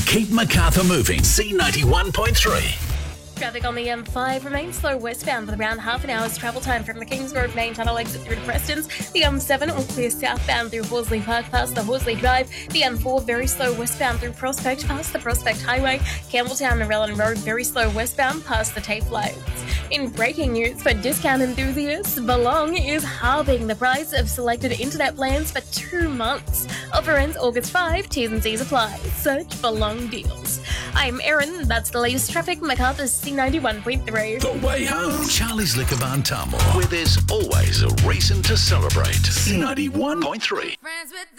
keep Macarthur moving. C91.3. Traffic on the M5 remains slow westbound with around half an hour's travel time from the Kings Road main tunnel exit through to Prestons. The M7 all clear southbound through Horsley Park past the Horsley Drive. The M4 very slow westbound through Prospect past the Prospect Highway. Campbelltown and Rellan Road very slow westbound past the TAFE lights. In breaking news for discount enthusiasts, Belong is halving the price of selected internet plans for 2 months. Offer ends August 5, T's and C's apply. Search Belong deals. I'm Erin, that's the latest traffic, Macarthur's C91.3. The way home. Charlie's Liquor Barn Tamworth, where there's always a reason to celebrate. C91.3.